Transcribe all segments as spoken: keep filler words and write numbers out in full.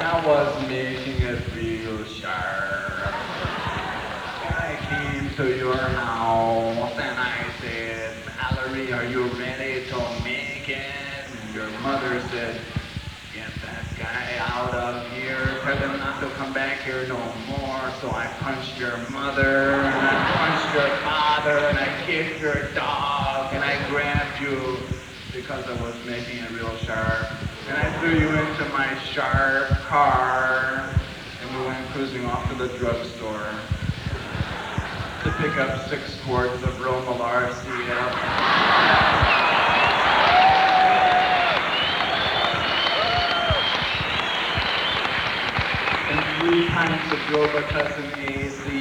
I was making it real sharp. I came to your house and I said, Valerie, are you ready to make it? And your mother said, get that guy out of here. Tell him not to come back here no more. So I punched your mother and I punched your father and I kicked your dog and I grabbed you because I was making it real sharp. And I threw you into my sharp car and we went cruising off to the drugstore to pick up six quarts of Romalar C F. And three pints of Robitussin A C.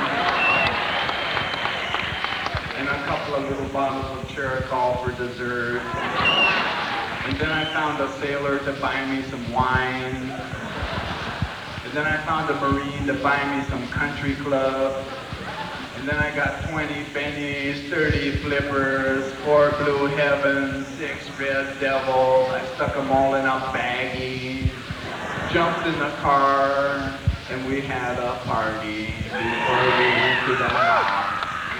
And a couple of little bottles of Cherokol for dessert. And then I found a sailor to buy me some wine. And then I found a Marine to buy me some country club. And then I got twenty pennies, thirty flippers, four blue heavens, six red devils. I stuck them all in a baggie, jumped in the car, and we had a party before we went to the house.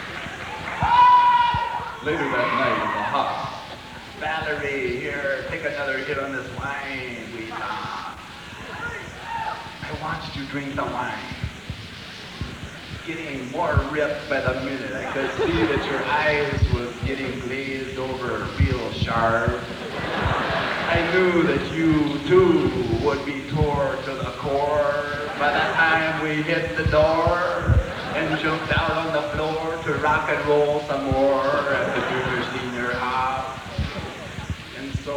Later that night in the house, Valerie, here, take another hit on this wine, we talked. I watched you drink the wine. Getting more ripped by the minute. I could see that your eyes was getting glazed over real sharp. I knew that you too would be tore to the core by the time we hit the door and jumped out on the floor to rock and roll some more at the junior senior hop. And so,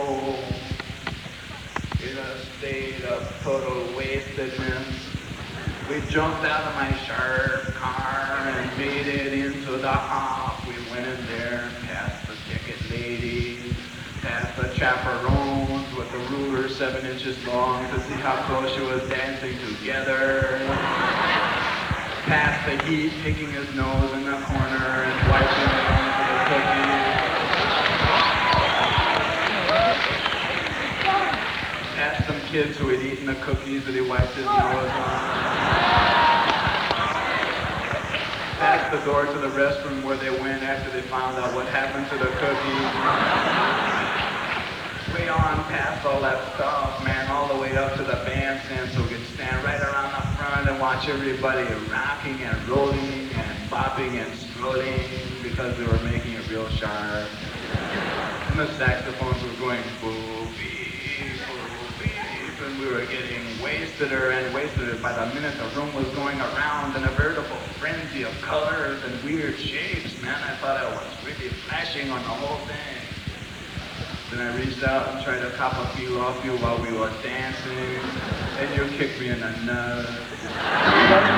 in a state of total wastedness, we jumped out of my sharp car and made it into the hop. We went in there, past the ticket lady, past the chaperones with the ruler seven inches long to see how close she was dancing together. Past the heat picking his nose in the corner and wiping it onto the cookies. Past some kids who had eaten the cookies that he wiped his nose on. Past the door to the restroom where they went after they found out what happened to the cookies. Way on past all that stuff, man, all the way up to the bandstand so we could stand right around the front and watch everybody rocking and rolling and bopping and strolling because they were making it real sharp. And the saxophones were going boo beep, boo beep, and we were getting wasteder and wasteder. By the minute the room was going around in a veritable frenzy of colors and weird shapes, man, I thought I was really flashing on the whole thing. Then I reached out and tried to cop a feel off you while we were dancing, and you kicked me in the nuts.